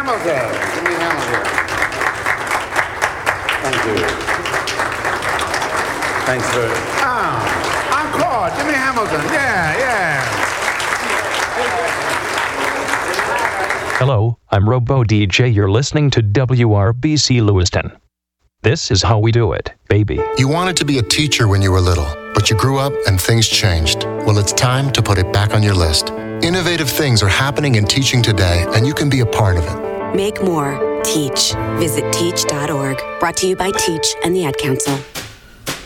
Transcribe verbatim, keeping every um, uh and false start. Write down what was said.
Hamilton. Jimmy Hamilton. Thank you. Thanks for... Ah, encore, Jimmy Hamilton. Yeah, yeah. Hello, I'm Robo D J. You're listening to W R B C Lewiston. This is how we do it, baby. You wanted to be a teacher when you were little, but you grew up and things changed. Well, it's time to put it back on your list. Innovative things are happening in teaching today, and you can be a part of it. Make more. Teach. Visit teach dot org. Brought to you by Teach and the Ad Council.